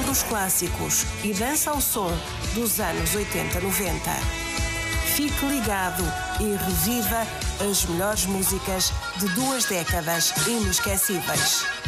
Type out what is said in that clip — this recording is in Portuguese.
dos clássicos e dança ao som dos anos 80-90. Fique ligado e reviva as melhores músicas de 2 décadas inesquecíveis.